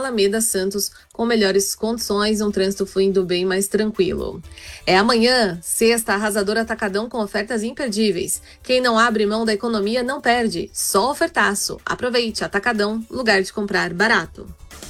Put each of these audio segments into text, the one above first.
Alameda Santos com melhores condições, um trânsito fluindo bem mais tranquilo. É amanhã, sexta, arrasador Atacadão com ofertas imperdíveis. Quem não abre mão da economia não perde, só ofertaço. Aproveite, Atacadão, lugar de comprar barato.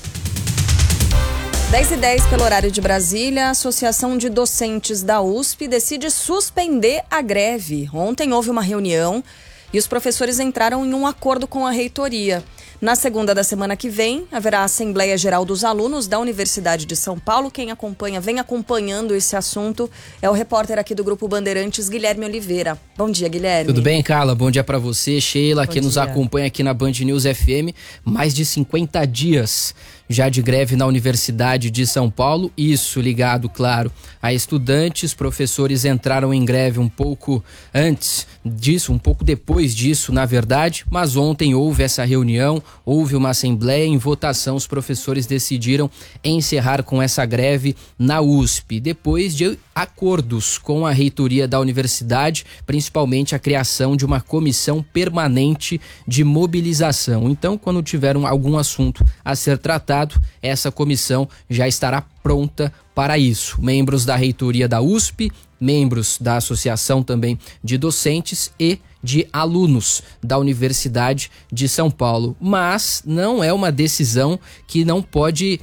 10h10 pelo horário de Brasília, a Associação de Docentes da USP decide suspender a greve. Ontem houve uma reunião e os professores entraram em um acordo com a reitoria. Na segunda da semana que vem, haverá a Assembleia Geral dos Alunos da Universidade de São Paulo. Quem vem acompanhando esse assunto é o repórter aqui do Grupo Bandeirantes, Guilherme Oliveira. Bom dia, Guilherme. Tudo bem, Carla? Bom dia para você, Sheila, que nos acompanha aqui na Band News FM. Mais de 50 dias já de greve na Universidade de São Paulo, isso ligado, claro, a estudantes. Professores entraram em greve um pouco antes disso, um pouco depois disso, na verdade, mas ontem houve essa reunião, houve uma assembleia, em votação os professores decidiram encerrar com essa greve na USP, depois de acordos com a reitoria da universidade, principalmente a criação de uma comissão permanente de mobilização. Então, quando tiver algum assunto a ser tratado, essa comissão já estará pronta para isso. Membros da reitoria da USP, membros da Associação também de Docentes e de alunos da Universidade de São Paulo. Mas não é uma decisão que não pode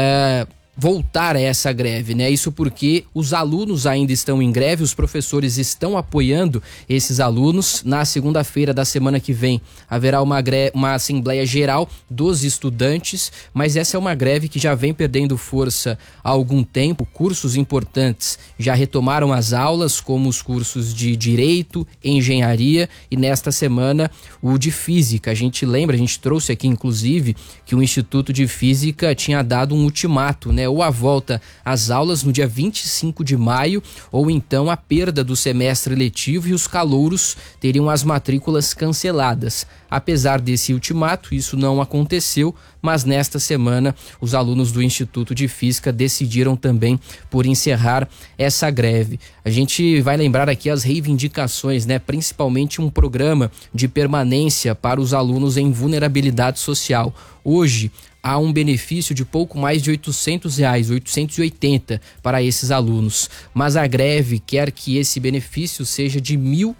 voltar a essa greve, né? Isso porque os alunos ainda estão em greve, os professores estão apoiando esses alunos. Na segunda-feira da semana que vem haverá uma Assembleia Geral dos Estudantes, mas essa é uma greve que já vem perdendo força há algum tempo. Cursos importantes já retomaram as aulas, como os cursos de Direito, Engenharia e nesta semana o de Física. A gente trouxe aqui inclusive que o Instituto de Física tinha dado um ultimato, né? Ou a volta às aulas no dia 25 de maio, ou então a perda do semestre letivo e os calouros teriam as matrículas canceladas. Apesar desse ultimato, isso não aconteceu, mas nesta semana os alunos do Instituto de Física decidiram também por encerrar essa greve. A gente vai lembrar aqui as reivindicações, né? Principalmente um programa de permanência para os alunos em vulnerabilidade social. Hoje, há um benefício de pouco mais de R$800, 880 para esses alunos, mas a greve quer que esse benefício seja de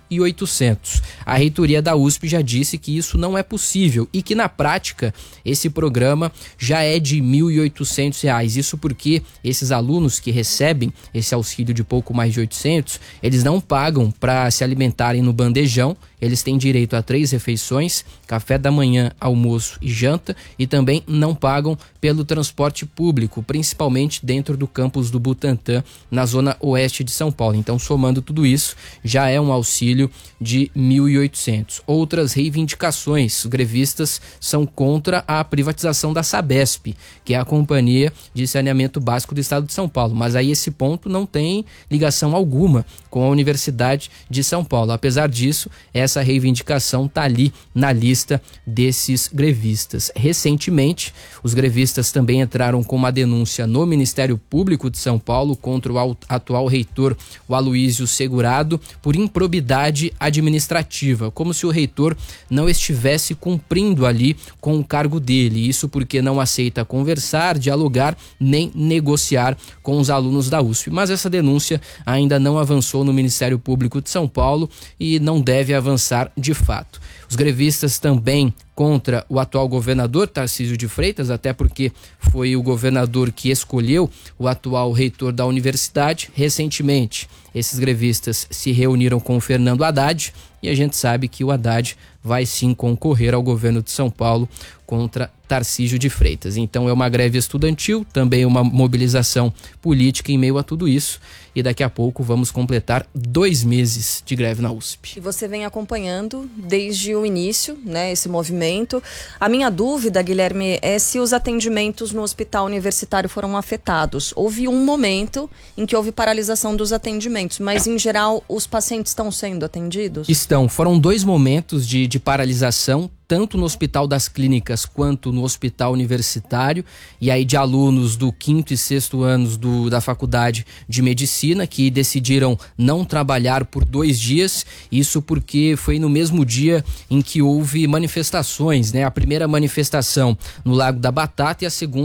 1.800. A reitoria da USP já disse que isso não é possível e que na prática esse programa já é de R$1.800. Isso porque esses alunos que recebem esse auxílio de pouco mais de 800, eles não pagam para se alimentarem no bandejão. Eles têm direito a 3 refeições, café da manhã, almoço e janta, e também não pagam pelo transporte público, principalmente dentro do campus do Butantã, na zona oeste de São Paulo. Então, somando tudo isso, já é um auxílio de 1.800. Outras reivindicações, os grevistas são contra a privatização da Sabesp, que é a Companhia de Saneamento Básico do Estado de São Paulo. Mas aí esse ponto não tem ligação alguma com a Universidade de São Paulo. Apesar disso, essa reivindicação está ali na lista desses grevistas. Recentemente, os grevistas também entraram com uma denúncia no Ministério Público de São Paulo contra o atual reitor, o Aloísio Segurado, por improbidade administrativa, como se o reitor não estivesse cumprindo ali com o cargo dele. Isso porque não aceita conversar, dialogar, nem negociar com os alunos da USP. Mas essa denúncia ainda não avançou no Ministério Público de São Paulo e não deve avançar de fato. Os grevistas também contra o atual governador Tarcísio de Freitas, até porque foi o governador que escolheu o atual reitor da universidade. Recentemente, esses grevistas se reuniram com o Fernando Haddad e a gente sabe que o Haddad vai sim concorrer ao governo de São Paulo contra Tarcísio de Freitas. Então é uma greve estudantil, também uma mobilização política em meio a tudo isso, e daqui a pouco vamos completar 2 meses de greve na USP. E você vem acompanhando desde o início, né, esse movimento. A minha dúvida, Guilherme, é se os atendimentos no hospital universitário foram afetados. Houve um momento em que houve paralisação dos atendimentos, mas em geral os pacientes estão sendo atendidos? Foram 2 momentos de paralisação, tanto no Hospital das Clínicas quanto no Hospital Universitário, e aí de alunos do 5º e 6º anos da Faculdade de Medicina que decidiram não trabalhar por 2 dias, isso porque foi no mesmo dia em que houve manifestações, né? A primeira manifestação no Lago da Batata e a segunda